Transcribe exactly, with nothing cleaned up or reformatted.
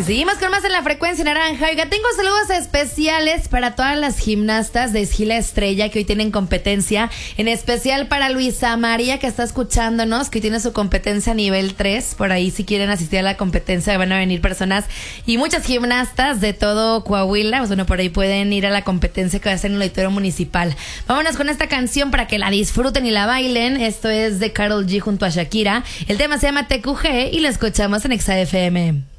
Y seguimos con más en la frecuencia naranja. Oiga, tengo saludos especiales para todas las gimnastas de Esquila Estrella que hoy tienen competencia. En especial para Luisa María, que está escuchándonos, que hoy tiene su competencia nivel tres. Por ahí, si quieren asistir a la competencia, van a venir personas y muchas gimnastas de todo Coahuila. Pues bueno, por ahí pueden ir a la competencia que va a ser en el auditorio municipal. Vámonos con esta canción para que la disfruten y la bailen. Esto es de Karol G junto a Shakira. El tema se llama T Q G y lo escuchamos en Exa F M.